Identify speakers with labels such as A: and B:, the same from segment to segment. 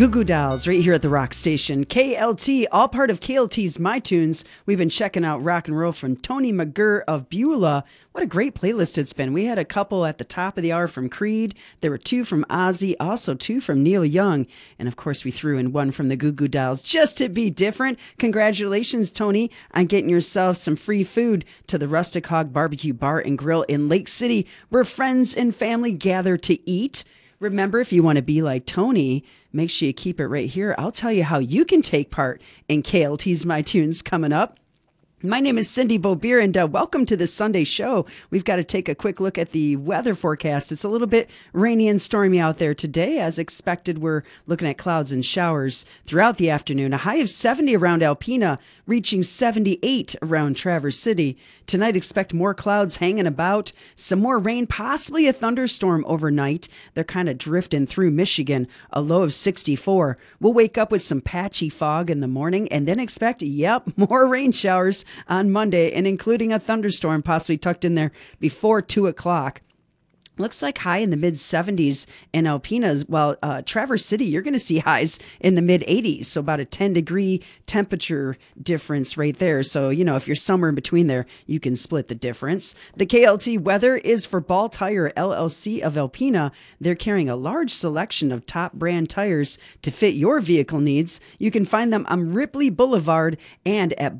A: Goo Goo Dolls right here at the Rock Station. KLT, all part of KLT's My Tunes. We've been checking out rock and roll from Tony McGurr of Beulah. What a great playlist it's been. We had a couple at the top of the hour from Creed. There were two from Ozzy, also two from Neil Young. And of course, we threw in one from the Goo Goo Dolls just to be different. Congratulations, Tony, on getting yourself some free food to the Rustic Hog Barbecue Bar and Grill in Lake City, where friends and family gather to eat. Remember, if you want to be like Tony, make sure you keep it right here. I'll tell you how you can take part in KLT's My Tunes coming up. My name is Cindy Beaubier, and welcome to this Sunday show. We've got to take a quick look at the weather forecast. It's a little bit rainy and stormy out there today. As expected, we're looking at clouds and showers throughout the afternoon. A high of 70 around Alpena, reaching 78 around Traverse City. Tonight, expect more clouds hanging about, some more rain, possibly a thunderstorm overnight. They're kind of drifting through Michigan, a low of 64. We'll wake up with some patchy fog in the morning and then expect, more rain showers on Monday, and including a thunderstorm possibly tucked in there before 2 o'clock. Looks like high in the mid-70s in Alpena. While Traverse City, you're going to see highs in the mid-80s, so about a 10-degree temperature difference right there. So, if you're somewhere in between there, you can split the difference. The KLT weather is for Ball Tire LLC of Alpena. They're carrying a large selection of top brand tires to fit your vehicle needs. You can find them on Ripley Boulevard and at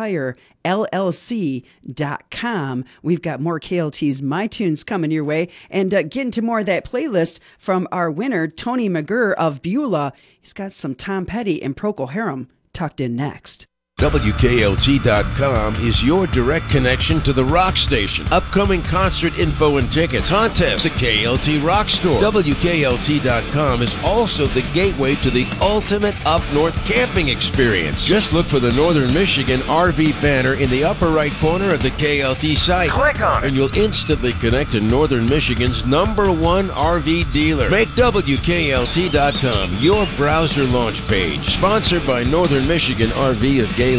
A: balltirellc.com. We've got more KLT's My Tunes coming your way. And get into more of that playlist from our winner, Tony McGurr of Beulah. He's got some Tom Petty and Procol Harum tucked in next.
B: WKLT.com is your direct connection to the Rock Station. Upcoming concert info and tickets, contests, the KLT Rock Store. WKLT.com is also the gateway to the ultimate up-north camping experience. Just look for the Northern Michigan RV banner in the upper right corner of the KLT site. Click on it, and you'll instantly connect to Northern Michigan's #1 RV dealer. Make WKLT.com your browser launch page. Sponsored by Northern Michigan RV of Gaylord.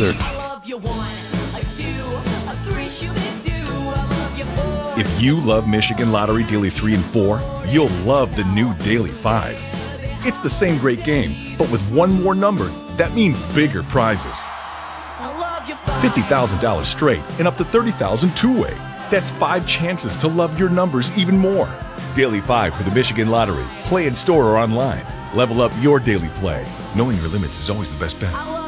C: If you love Michigan Lottery Daily 3 and 4, you'll love the new Daily 5. It's the same great game, but with one more number, that means bigger prizes. $50,000 straight and up to $30,000 two-way. That's 5 chances to love your numbers even more. Daily 5 for the Michigan Lottery. Play in store or online. Level up your daily play. Knowing your limits is always the best bet.